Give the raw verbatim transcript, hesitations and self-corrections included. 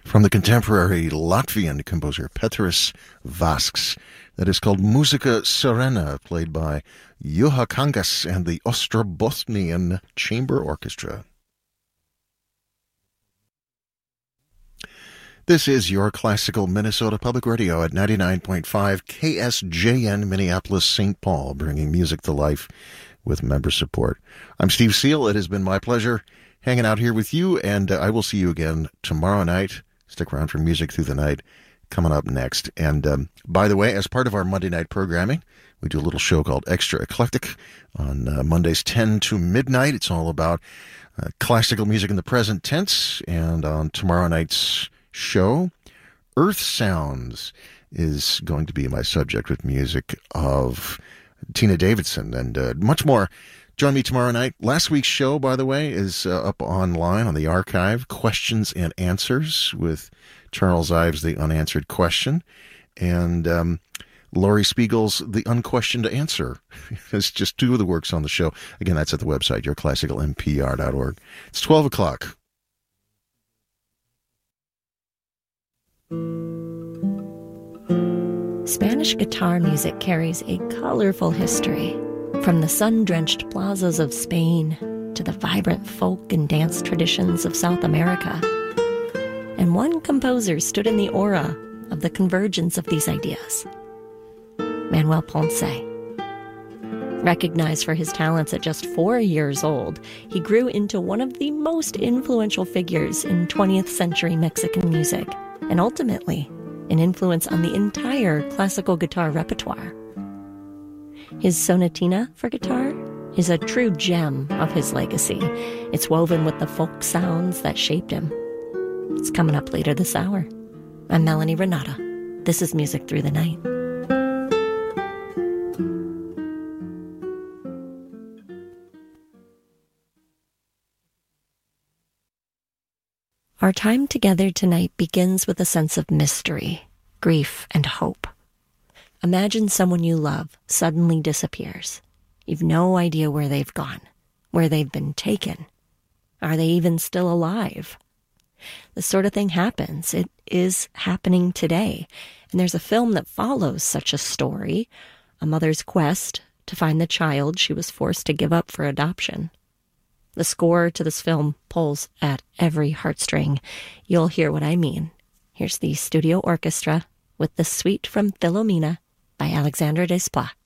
from the contemporary Latvian composer Petras Vasks. That is called Musica Serena, played by Juha Kangas and the Ostrobothnian Chamber Orchestra. This is your classical Minnesota Public Radio at ninety-nine point five K S J N Minneapolis, Saint Paul, bringing music to life with member support. I'm Steve Seal. It has been my pleasure hanging out here with you, and uh, I will see you again tomorrow night. Stick around for music through the night coming up next. And um, by the way, as part of our Monday night programming, we do a little show called Extra Eclectic on uh, Mondays ten to midnight. It's all about uh, classical music in the present tense. And on tomorrow night's show, Earth Sounds is going to be my subject, with music of Tina Davidson and uh, much more. Join me tomorrow night. Last week's show, by the way, is uh, up online on the archive, Questions and Answers with Charles Ives, The Unanswered Question, and um, Laurie Spiegel's The Unquestioned Answer. It's just two of the works on the show. Again, that's at the website, your classical m p r dot org. It's twelve o'clock. Spanish guitar music carries a colorful history, from the sun-drenched plazas of Spain to the vibrant folk and dance traditions of South America. And one composer stood in the aura of the convergence of these ideas: Manuel Ponce. Recognized for his talents at just four years old, he grew into one of the most influential figures in twentieth century Mexican music, and ultimately an influence on the entire classical guitar repertoire. His sonatina for guitar is a true gem of his legacy. It's woven with the folk sounds that shaped him. It's coming up later this hour. I'm Melanie Renata. This is Music Through the Night. Our time together tonight begins with a sense of mystery, grief, and hope. Imagine someone you love suddenly disappears. You've no idea where they've gone, where they've been taken. Are they even still alive? This sort of thing happens. It is happening today. And there's a film that follows such a story, a mother's quest to find the child she was forced to give up for adoption. The score to this film pulls at every heartstring. You'll hear what I mean. Here's the studio orchestra with the Suite from Philomena by Alexandre Desplat.